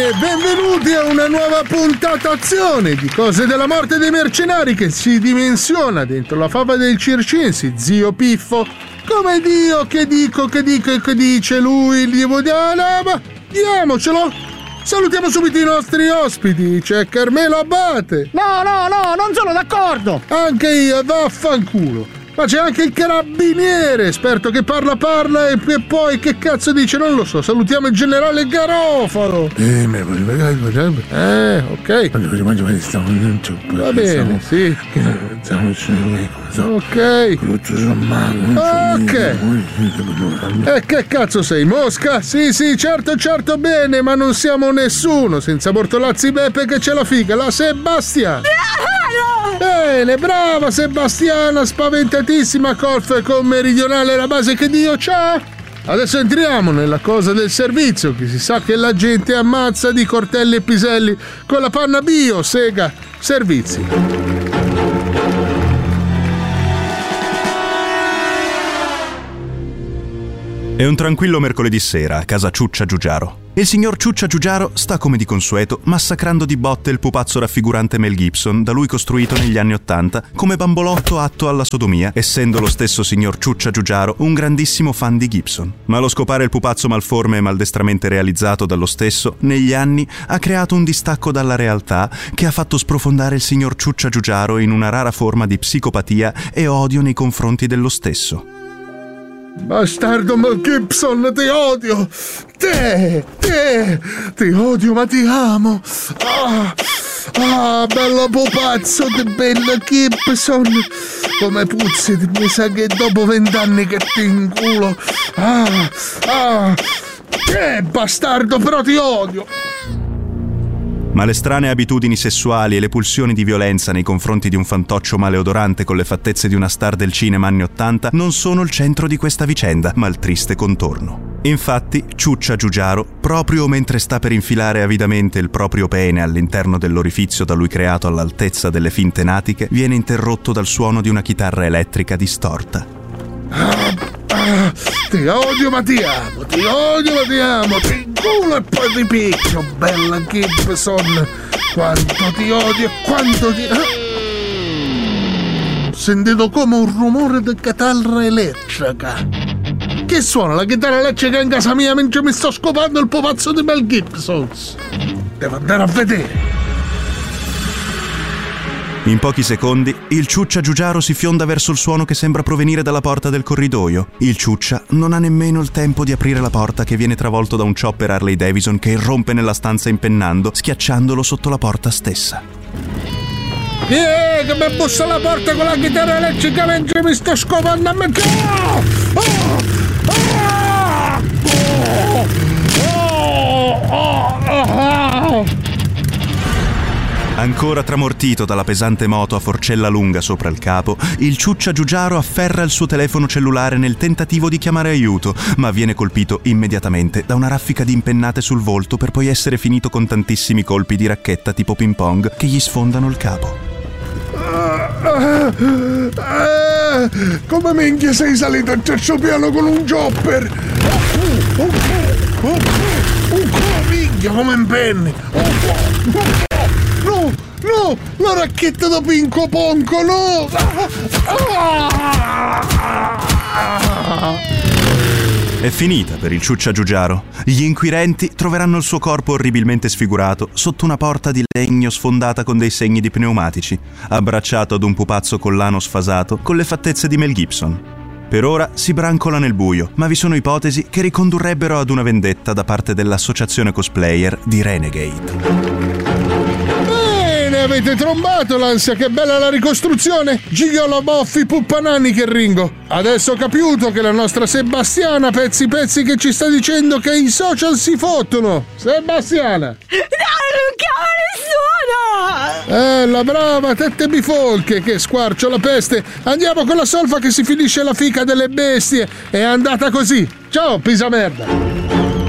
e benvenuti a una nuova puntatazione di Cose della morte dei mercenari che si dimensiona dentro la fava del Circensi, zio Piffo. Come Dio che dice lui, il Dio di Alaba. Diamocelo! Salutiamo subito i nostri ospiti, c'è Carmelo Abate. No, non sono d'accordo. Anche io, vaffanculo. Ma c'è anche il carabiniere, esperto che parla e poi che cazzo dice, non lo so. Salutiamo il generale Garofalo. Ok. Va bene, sì. Ok. E che cazzo sei, Mosca? Sì, certo, bene, ma non siamo nessuno, senza Bortolazzi Beppe che c'è la figa, la Sebastiana. Bene, brava Sebastiana, spaventatissima, Colf con Meridionale, la base che Dio c'ha. Adesso entriamo nella cosa del servizio, che si sa che la gente ammazza di cortelli e piselli con la panna bio, sega, servizi. È un tranquillo mercoledì sera a casa Ciuccia Giugiaro. Il signor Ciuccia Giugiaro sta come di consueto massacrando di botte il pupazzo raffigurante Mel Gibson da lui costruito negli anni '80 come bambolotto atto alla sodomia, essendo lo stesso signor Ciuccia Giugiaro un grandissimo fan di Gibson. Ma lo scopare il pupazzo malforme e maldestramente realizzato dallo stesso negli anni ha creato un distacco dalla realtà che ha fatto sprofondare il signor Ciuccia Giugiaro in una rara forma di psicopatia e odio nei confronti dello stesso. Bastardo Mel Gibson, ti odio! Ti odio, ma ti amo! Bello pupazzo di bella Gibson! Come puzzi, mi sa che dopo 20 anni che ti inculo! Bastardo, però ti odio! Ma le strane abitudini sessuali e le pulsioni di violenza nei confronti di un fantoccio maleodorante con le fattezze di una star del cinema anni '80 non sono il centro di questa vicenda, ma il triste contorno. Infatti, Ciuccia Giugiaro, proprio mentre sta per infilare avidamente il proprio pene all'interno dell'orifizio da lui creato all'altezza delle finte natiche, viene interrotto dal suono di una chitarra elettrica distorta. Ti odio, ma ti amo! Ti inculo e poi ti picchio, bella Gibson! Quanto ti odio, quanto ti... Ho sentito come un rumore di chitarra elettrica. Che suona la chitarra elettrica in casa mia mentre mi sto scopando il pupazzo di Mel Gibson? Devo andare a vedere. In pochi secondi, il Ciuccia Giugiaro si fionda verso il suono che sembra provenire dalla porta del corridoio. Il Ciuccia non ha nemmeno il tempo di aprire la porta che viene travolto da un chopper Harley Davidson che irrompe nella stanza impennando, schiacciandolo sotto la porta stessa. Che mi bussa alla porta con la chitarra elettrica mentre mi sto scopando a me. Ancora tramortito dalla pesante moto a forcella lunga sopra il capo, il Ciuccia Giugiaro afferra il suo telefono cellulare nel tentativo di chiamare aiuto, ma viene colpito immediatamente da una raffica di impennate sul volto per poi essere finito con tantissimi colpi di racchetta tipo ping pong che gli sfondano il capo. Come minchia sei salito a terzopiano con un chopper? Minchia, come impenni! No, la racchetta da Pinco Ponco, no! È finita per il Ciuccia Giugiaro. Gli inquirenti troveranno il suo corpo orribilmente sfigurato sotto una porta di legno sfondata con dei segni di pneumatici, abbracciato ad un pupazzo collano sfasato con le fattezze di Mel Gibson. Per ora si brancola nel buio, ma vi sono ipotesi che ricondurrebbero ad una vendetta da parte dell'associazione cosplayer di Renegade. Avete trombato l'ansia, che bella la ricostruzione! Gigliola Boffi, Puppanani che ringo! Adesso ho capito che la nostra Sebastiana pezzi che ci sta dicendo che i social si fottono! Sebastiana! No, non chiama nessuno! La brava tette bifolche che squarcio la peste! Andiamo con la solfa che si finisce la fica delle bestie! È andata così! Ciao, pisa merda!